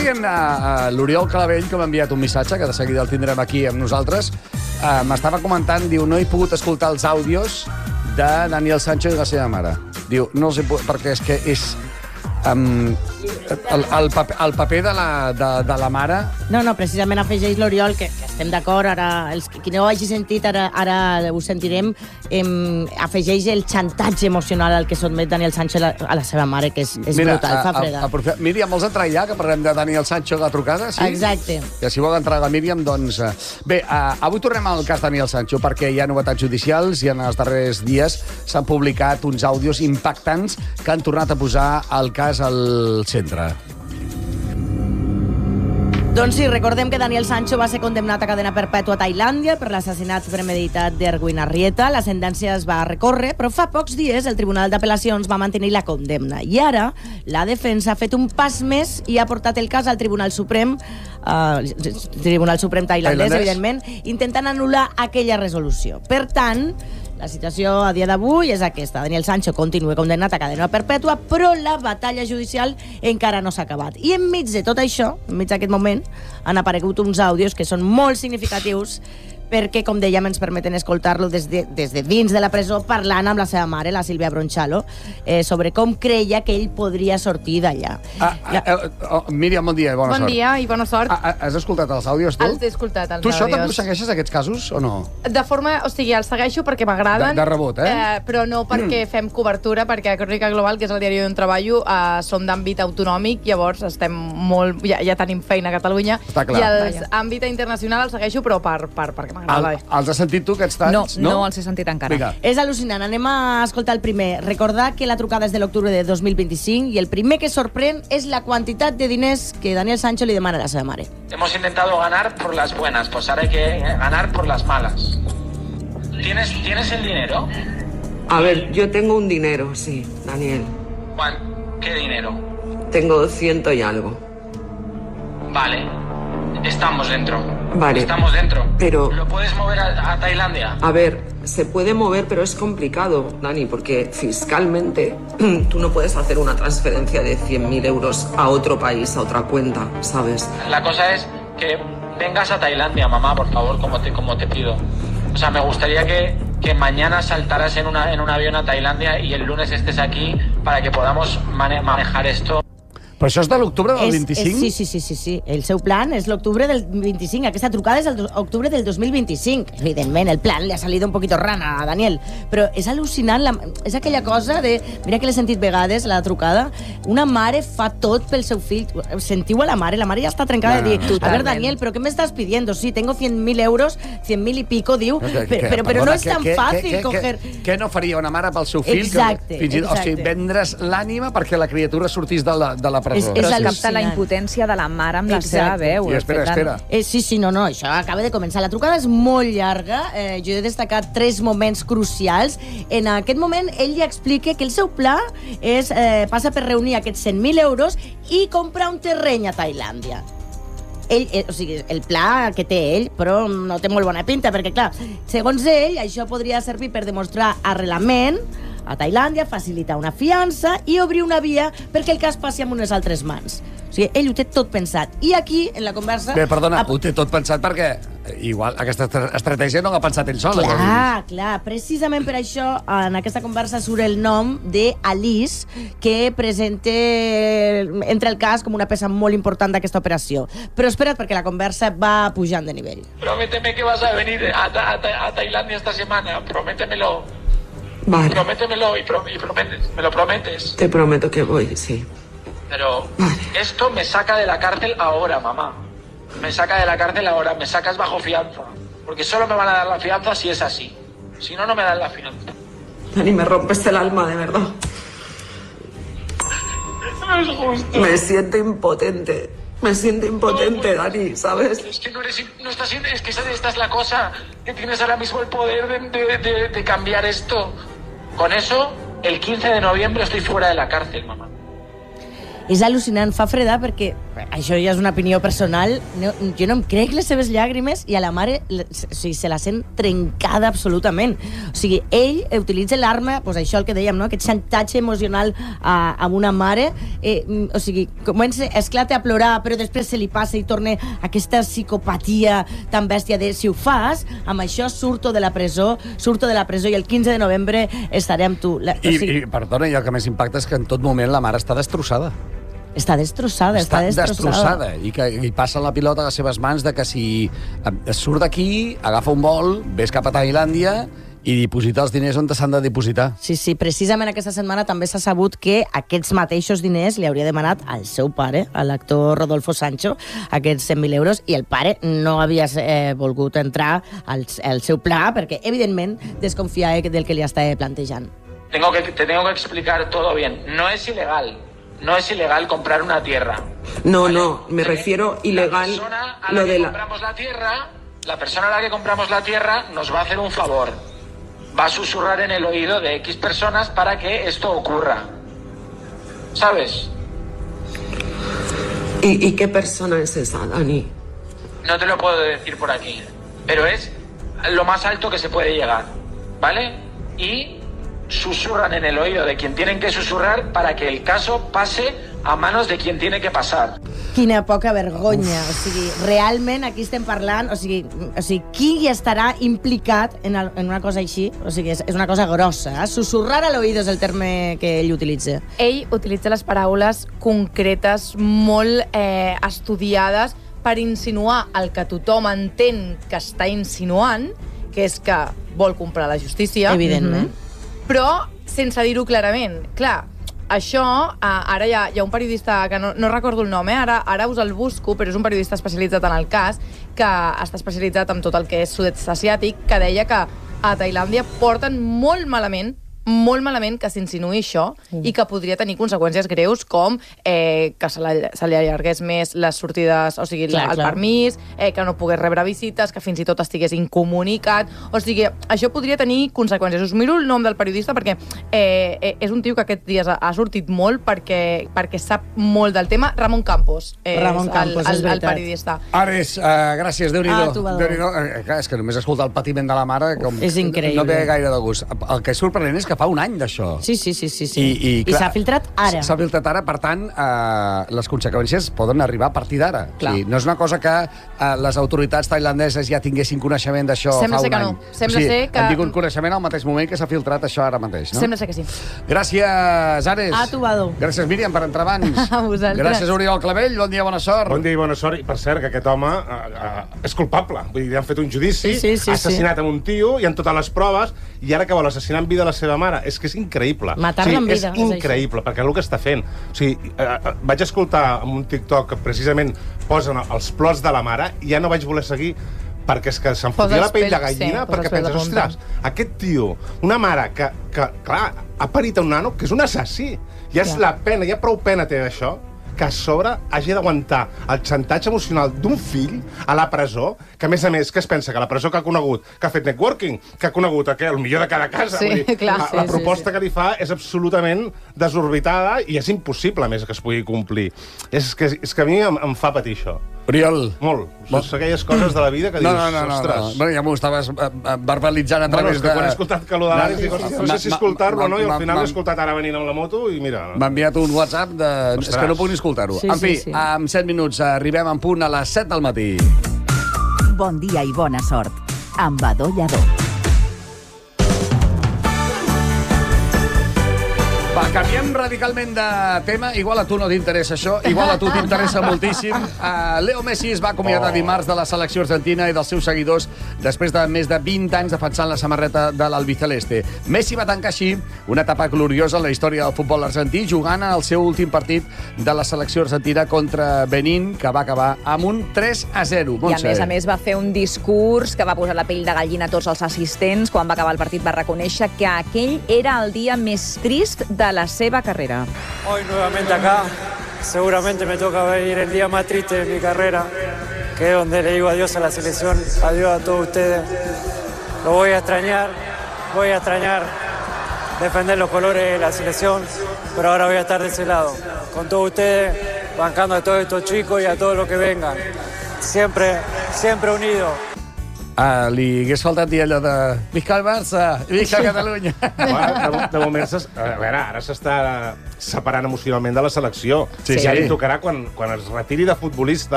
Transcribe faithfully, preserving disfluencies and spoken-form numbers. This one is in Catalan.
dient uh, l'Oriol Clavell, que m'ha enviat un missatge, que de seguida el tindrem aquí amb nosaltres, uh, m'estava comentant, diu, no he pogut escoltar els àudios de Daniel Sancho i la seva mare. Diu, no els he pogut, perquè és que és... Um, el, el, paper, el paper de la, de, de la mare... No, no, precisament afegeix l'Oriol, que, que estem d'acord, ara, els, qui no ho hagi sentit, ara, ara ho sentirem, em, afegeix el xantatge emocional al que sotmet Daniel Sancho a la, a la seva mare, que és, és Mira, brutal, fa freda. A, a, a, Míriam, vols entrar ja, que parlem de Daniel Sancho a la trucada? Sí? Exacte. I si vol entrar la Míriam, doncs... Bé, uh, avui tornem al cas Daniel Sancho, perquè hi ha novetats judicials i en els darrers dies s'han publicat uns àudios impactants que han tornat a posar el cas al centre. Doncs sí, recordem que Daniel Sancho va ser condemnat a cadena perpètua a Tailàndia per l'assassinat premeditat d'Erwin Arrieta. La sentència es va recórrer, però fa pocs dies el Tribunal d'Apel·lacions va mantenir la condemna. I ara la defensa ha fet un pas més i ha portat el cas al Tribunal Suprem, eh, Tribunal Suprem tailandès, tailandès, evidentment, intentant anul·lar aquella resolució. Per tant, la situació a dia d'avui és aquesta. Daniel Sancho continua condemnat a cadena perpètua, però la batalla judicial encara no s'ha acabat. I enmig de tot això, enmig d'aquest moment, han aparegut uns àudios que són molt significatius perquè, com dèiem, ens permeten escoltar-lo des de, des de dins de la presó parlant amb la seva mare, la Sílvia Bronchalo, eh, sobre com creia que ell podria sortir d'allà. Ah, la... eh, oh, Míriam, bon dia i bona bon sort. Bon dia i bona sort. Ah, has escoltat els àudios, tu? Els he escoltat, els tu àudios. Tu això també ho segueixes, aquests casos, o no? De forma... O sigui, els segueixo perquè m'agraden. De, de rebot, eh? eh? Però no perquè mm. fem cobertura, perquè a Crònica Global, que és el diari on treballo, eh, som d'àmbit autonòmic, llavors estem molt... Ja, ja tenim feina a Catalunya. Està clar. I l'àmbit internacional els segueixo, però per, per, perquè m'agrada. El, els has sentit tu, aquests talls? No, no, no els he sentit encara. Vinga. És al·lucinant. Anem a escoltar el primer. Recordar que la trucada és de l'octubre de dos mil vint-i-cinc i el primer que sorprèn és la quantitat de diners que Daniel Sancho li demana a la seva mare. Hemos intentado ganar por las buenas, pues ahora hay que ganar por las malas. ¿Tienes, ¿tienes el dinero? A ver, yo tengo un dinero, sí, Daniel. Juan, ¿qué dinero? Tengo ciento y algo. Vale, estamos dentro. Vale. Estamos dentro. Pero... ¿Lo puedes mover a, a Tailandia? A ver, se puede mover, pero es complicado, Dani, porque fiscalmente tú no puedes hacer una transferencia de cien mil euros a otro país, a otra cuenta, ¿sabes? La cosa es que vengas a Tailandia, mamá, por favor, como te, como te pido. O sea, me gustaría que, que mañana saltaras en, una, en un avión a Tailandia y el lunes estés aquí para que podamos mane manejar esto. Però això és de l'octubre del vint-i-cinc? És, sí, sí, sí, sí, sí. El seu plan és l'octubre del vint-i-cinc. Aquesta trucada és l'octubre del dos mil vint-i-cinc. Evidentment, el plan li ha salido un poquito rana a Daniel. Però és al·lucinant. La, és aquella cosa de... Mira que l'he sentit vegades, la trucada. Una mare fa tot pel seu fill. Sentiu a la mare? La mare ja està trencada no, de dir... No, no. A ver, Daniel, ¿pero qué me estás pidiendo? Sí, tengo cien mil euros, cien mil y pico, diu. Però, que, però, però no és tan que, fàcil que, coger... Què no faria una mare pel seu fill? Exacte, que, fins i tot, exacte. O sigui, vendre's l'ànima perquè la criatura sortís de la, de la presó. És, és el captar la impotència de la mare amb la seva veu. I espera, espera. Eh, sí, sí, no, no, això acaba de començar. La trucada és molt llarga. Eh, jo he destacat tres moments crucials. En aquest moment, ell ja explica que el seu pla és, eh, passa per reunir aquests cent mil euros i comprar un terreny a Tailàndia. Ell, eh, o sigui, el pla que té ell, però no té molt bona pinta, perquè, clar, segons ell, això podria servir per demostrar arrelament a Tailàndia, facilitar una fiança i obrir una via perquè el cas passi amb unes altres mans. O sigui, ell ho té tot pensat. I aquí, en la conversa... Bé, perdona, ho té tot pensat perquè igual aquesta estratègia no l'ha pensat ell sol. Clar, clar. Precisament per això, en aquesta conversa surt el nom d'Alice, que presenta, entra el cas com una peça molt important d'aquesta operació. Però espera't, perquè la conversa va pujant de nivell. Prométeme que vas a venir a, a, a Tailandia esta semana. Prométemelo. Vale. Prométemelo y, pro y prometes, me lo prometes. Te prometo que voy, sí. Pero vale. Esto me saca de la cárcel ahora, mamá. Me saca de la cárcel ahora, me sacas bajo fianza. Porque solo me van a dar la fianza si es así. Si no, no me dan la fianza. Dani, me rompes el alma, de verdad. No es justo. Me siento impotente. Me siento impotente, no, Dani, ¿sabes? Es que no eres... No estás, es que esta es la cosa. Que tienes ahora mismo el poder de, de, de, de cambiar esto. Con eso, el quince de noviembre estoy fuera de la cárcel, mamá. és al·lucinant, fa fredar perquè, això ja és una opinió personal, no, jo no em crec les seves llàgrimes i a la mare o sigui, se la sent trencada absolutament. O sigui, ell utilitza l'arma, doncs això el que dèiem, no? Aquest xantatge emocional a, a una mare, eh, o sigui, comença, esclata a plorar, però després se li passa i torna aquesta psicopatia tan bèstia de si ho fas, amb això surto de la presó, surto de la presó i el quinze de novembre estaré amb tu. La, I, o sigui, I, perdona, i el que més impacta és que en tot moment la mare està destrossada. Està destrossada, està, està destrossada. destrossada. I que i passa la pilota a les seves mans de que si surt d'aquí, agafa un vol, ves cap a Tailàndia i dipositar els diners on s'han de dipositar. Sí, sí, precisament aquesta setmana també s'ha sabut que aquests mateixos diners li hauria demanat al seu pare, a l'actor Rodolfo Sancho, aquests cent mil euros, i el pare no havia eh, volgut entrar al, al seu pla perquè, evidentment, desconfiava del que li estava plantejant. Tengo que, te tengo que explicar todo bien. No es ilegal. No es ilegal comprar una tierra. No, ¿vale? no, me refiero ilegal. La persona a lo la que de la... compramos la tierra, la persona a la que compramos la tierra nos va a hacer un favor. Va a susurrar en el oído de X personas para que esto ocurra. ¿Sabes? ¿Y, ¿Y qué persona es esa, Dani? No te lo puedo decir por aquí, pero es lo más alto que se puede llegar, ¿vale? Y susurran en el oído de quien tienen que susurrar para que el caso pase a manos de quien tiene que pasar. Quina poca vergonya. Uf. O sigui, realment aquí estem parlant, o sigui, o sigui qui hi estarà implicat en, el, en una cosa així? O sigui, és, és una cosa grossa. Eh? Susurrar a l'oïdo és el terme que ell utilitza. Ell utilitza les paraules concretes, molt eh, estudiades, per insinuar el que tothom entén que està insinuant, que és que vol comprar la justícia. Evidentment. Mm-hmm. Però sense dir-ho clarament. Clar, això, ara hi ha, hi ha un periodista, que no, no recordo el nom, eh? ara, ara us el busco, però és un periodista especialitzat en el cas, que està especialitzat en tot el que és sud-est asiàtic, que deia que a Tailàndia porten molt malament molt malament que s'insinuï això mm. i que podria tenir conseqüències greus com eh, que se, la, se li allargués més les sortides, o sigui, clar, el clar. permís, eh, que no pogués rebre visites, que fins i tot estigués incomunicat. O sigui, això podria tenir conseqüències. Us miro el nom del periodista perquè eh, eh, és un tio que aquests dies ha, ha sortit molt perquè, perquè sap molt del tema. Ramon Campos eh, Ramon és Campos, el, el, és el periodista. Ares, uh, gràcies, Déu-n'hi-do. Ah, Déu eh, clar, és que només escoltar el patiment de la mare com és increïble. No ve gaire de gust. El que és sorprenent és que fa un any d'això. Sí, sí, sí. sí, sí. I, i, I s'ha filtrat ara. S'ha filtrat ara, per tant, eh, les conseqüències poden arribar a partir d'ara. Sí, no és una cosa que eh, les autoritats tailandeses ja tinguessin coneixement d'això fa un any. Sembla ser que no. Sembla o sigui, ser que... han tingut coneixement al mateix moment que s'ha filtrat això ara mateix, no? Sembla ser que sí. Gràcies, Ares. A tu, Bado. Gràcies, Míriam, per entrar abans. A vosaltres. Gràcies, Oriol Clavell. Bon dia, bona sort. Bon dia i bona sort. I, per cert, que aquest home uh, uh, és culpable. Vull dir, li han fet un judici, sí, sí, sí, ha assassinat sí. amb un tio, i han totes les proves, i ara que vol assassinar en vida la seva mare. És que és increïble. Matar-la sí, en vida. És increïble, perquè el que està fent... O sigui, uh, vaig escoltar en un TikTok que precisament posen els plots de la mare i ja no vaig voler seguir perquè és que se'm fotia la pell de gallina, sí, perquè penses, ostres, aquest tio, una mare que, que, clar, ha parit un nano que és un assassí. Ja és ja. la pena, ja prou pena té això, que a sobre hagi d'aguantar el xantatge emocional d'un fill a la presó, que a més a més, què es pensa? Que la presó que ha conegut, que ha fet networking, que ha conegut que el millor de cada casa. Sí, vull dir, clar, la, sí, la proposta sí, sí. que li fa és absolutament desorbitada i és impossible, a més, que es pugui complir. És que, és que a mi em, em fa patir això. Oriol. Molt. Són aquelles coses de la vida que no, dius, no, no, ostres... No, no. Bueno, ja m'ho estaves verbalitzant a través bueno, de... Quan he escoltat que lo de l'Ares, dic, no sé si escoltar-lo o no, i al final l'he escoltat ara venint amb la moto, i mira... M'ha enviat un WhatsApp de... Ostres. És que no puc ni escoltar-ho. Sí, en fi, sí, sí. en set minuts arribem en punt a les set del matí. Bon dia i bona sort, amb Adó Lladó. Va, canviem radicalment de tema. Igual a tu no t'interessa això, igual a tu t'interessa moltíssim. Uh, Leo Messi es va acomiadar oh. dimarts de la selecció argentina i dels seus seguidors després de més de vint anys defensant la samarreta de l'albiceleste. Messi va tancar així una etapa gloriosa en la història del futbol argentí, jugant el seu últim partit de la selecció argentina contra Benín, que va acabar amb un tres a zero. I a més a més va fer un discurs que va posar la pell de gallina a tots els assistents. Quan va acabar el partit va reconèixer que aquell era el dia més trist de la seva carrera. Hoy nuevamente acá, seguramente me toca vivir el día más triste de mi carrera, que es donde le digo adiós a la selección, adiós a todos ustedes. Lo voy a extrañar, voy a extrañar defender los colores de la selección, pero ahora voy a estar de ese lado, con todos ustedes, bancando a todos estos chicos y a todos los que vengan. Siempre, siempre unidos. Ah, li hagués faltat dir allò de visca el Barça, visca Catalunya. De, de moment, a veure, ara s'està separant emocionalment de la selecció. Sí, ja sí. li tocarà, quan, quan es retiri de futbolista,